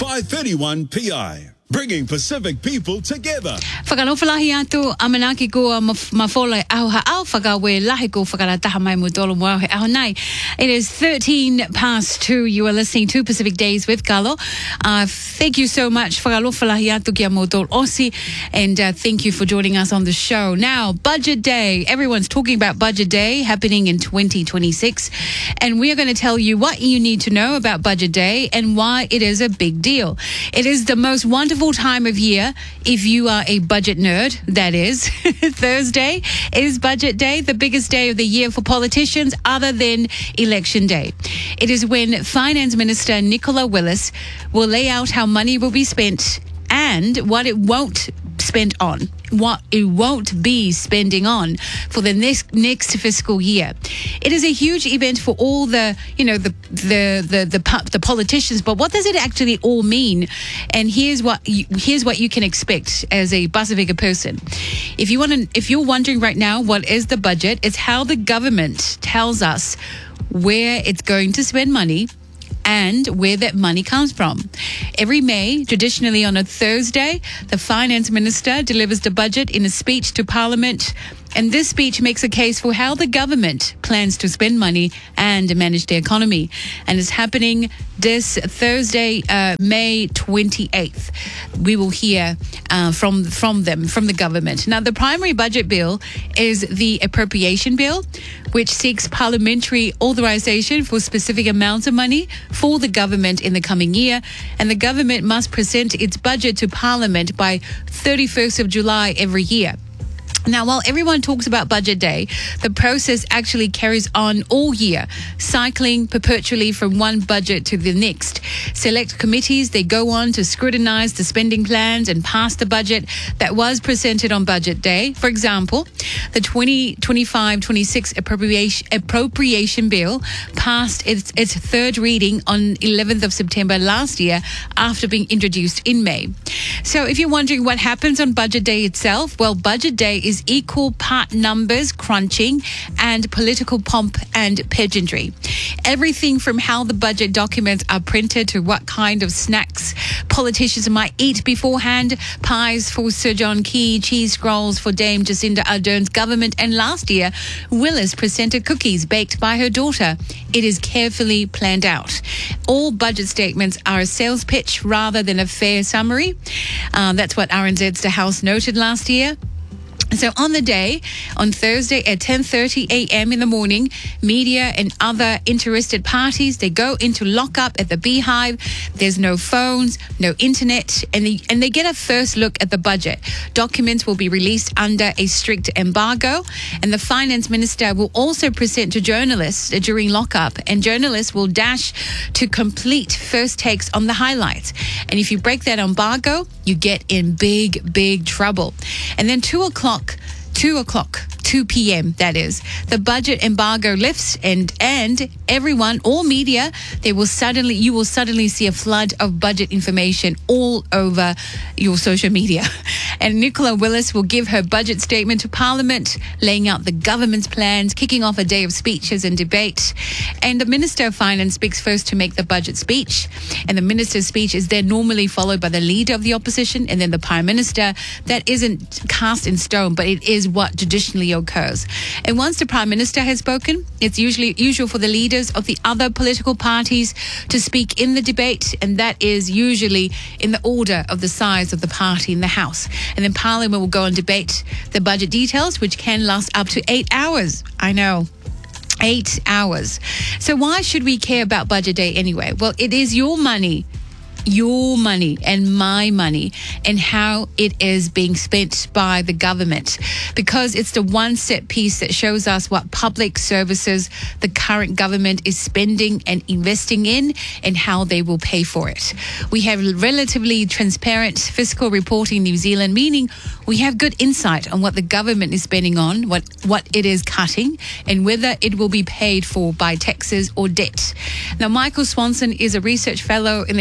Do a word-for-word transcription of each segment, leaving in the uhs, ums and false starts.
five thirty-one P I. Bringing Pacific people together. Whakalofalahi atu amanaki ko mafola au ha'au whakawe lahi ko whakarataha mai mudolo mo he au nai. It is thirteen past two. You are listening to Pacific Days with Carlo. Uh, thank you so much. Whakalofalahi atu kia modol osi. And uh, thank you for joining us on the show. Now, Budget Day. Everyone's talking about Budget Day happening in twenty twenty-six. And we are going to tell you what you need to know about Budget Day and why it is a big deal. It is the most wonderful time of year if you are a budget nerd, that is. Thursday is Budget Day, the biggest day of the year for politicians other than Election Day. It is when Finance Minister Nicola Willis will lay out how money will be spent and what it won't spend on, what it won't be spending on for the next next fiscal year. It is a huge event for all the, you know, the the the the, the politicians. But what does it actually all mean? And here's what you, here's what you can expect as a Pasifika person. If you want to, if you're wondering right now what is the budget, it's how the government tells us where it's going to spend money and where that money comes from. Every May, traditionally on a Thursday, the Finance Minister delivers the budget in a speech to Parliament. And this speech makes a case for how the government plans to spend money and manage the economy. And it's happening this Thursday, uh, May twenty-eighth. We will hear uh, from from them, from the government. Now, the primary budget bill is the appropriation bill, which seeks parliamentary authorization for specific amounts of money for the government in the coming year. And the government must present its budget to Parliament by thirty-first of July every year. Now, while everyone talks about Budget Day, the process actually carries on all year, cycling perpetually from one budget to the next. Select committees, they go on to scrutinize the spending plans and pass the budget that was presented on Budget Day. For example, the twenty twenty-five twenty-six appropriation, appropriation bill passed its, its third reading on eleventh of September last year after being introduced in May. So if you're wondering what happens on Budget Day itself, well, Budget Day is is equal part numbers crunching and political pomp and pageantry. Everything from how the budget documents are printed to what kind of snacks politicians might eat beforehand, pies for Sir John Key, cheese scrolls for Dame Jacinda Ardern's government, and last year, Willis presented cookies baked by her daughter. It is carefully planned out. All budget statements are a sales pitch rather than a fair summary. Uh, that's what R N Z's The House noted last year. So on the day, on Thursday at ten thirty a.m. in the morning, media and other interested parties, they go into lockup at the Beehive. There's no phones, no internet, and they, and they get a first look at the budget. Documents will be released under a strict embargo, and the Finance Minister will also present to journalists during lockup, and journalists will dash to complete first takes on the highlights. And if you break that embargo, you get in big, big trouble. And then two o'clock Two o'clock, two p.m. that is. The budget embargo lifts, and and everyone, all media, they will suddenly, you will suddenly see a flood of budget information all over your social media. And Nicola Willis will give her budget statement to Parliament, laying out the government's plans, kicking off a day of speeches and debate. And the Minister of Finance speaks first to make the budget speech. And the Minister's speech is then normally followed by the Leader of the Opposition and then the Prime Minister. That isn't cast in stone, but it is what traditionally occurs. And once the Prime Minister has spoken, it's usually usual for the leaders of the other political parties to speak in the debate, and that is usually in the order of the size of the party in the House. And then Parliament will go and debate the budget details, which can last up to eight hours. I know. Eight hours. So why should we care about Budget Day anyway? Well, it is your money. Your money and my money and how it is being spent by the government, because it's the one set piece that shows us what public services the current government is spending and investing in and how they will pay for it. We have relatively transparent fiscal reporting in New Zealand, meaning we have good insight on what the government is spending on, what, what it is cutting, and whether it will be paid for by taxes or debt. Now, Michael Swanson is a research fellow in the University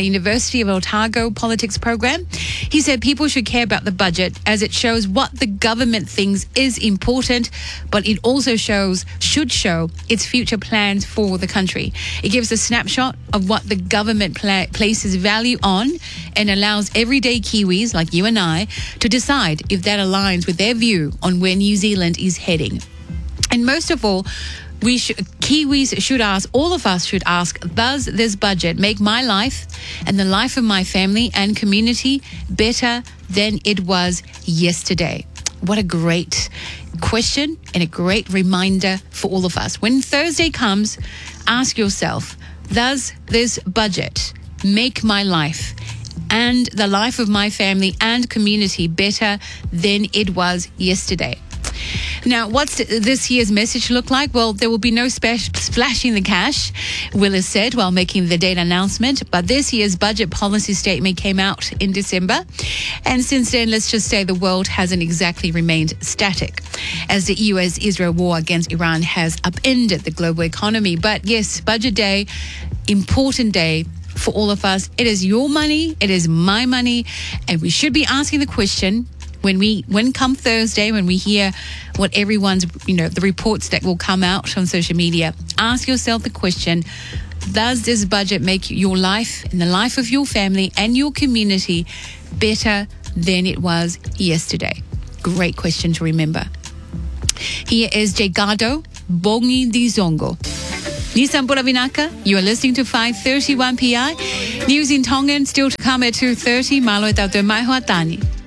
University of Otago politics program. He said people should care about the budget as it shows what the government thinks is important, but it also shows, should show, its future plans for the country. It gives a snapshot of what the government pla- places value on and allows everyday Kiwis like you and I to decide if that aligns with their view on where New Zealand is heading. And most of all, we sh- Kiwis should ask, all of us should ask, does this budget make my life and the life of my family and community better than it was yesterday? What a great question and a great reminder for all of us. When Thursday comes, ask yourself, does this budget make my life and the life of my family and community better than it was yesterday? Now, what's this year's message look like? Well, there will be no splash, splashing the cash, Willis said while making the date announcement. But this year's budget policy statement came out in December. And since then, let's just say the world hasn't exactly remained static, as the U S Israel war against Iran has upended the global economy. But yes, budget day, important day for all of us. It is your money. It is my money. And we should be asking the question, When we, when come Thursday, when we hear what everyone's, you know, the reports that will come out on social media, ask yourself the question, does this budget make your life and the life of your family and your community better than it was yesterday? Great question to remember. Here is Jegado Bongi di Zongo. Nissan Puravinaka, you are listening to five thirty-one P I. News in Tongan still to come at two thirty. Malo e tau te mai hoa tani.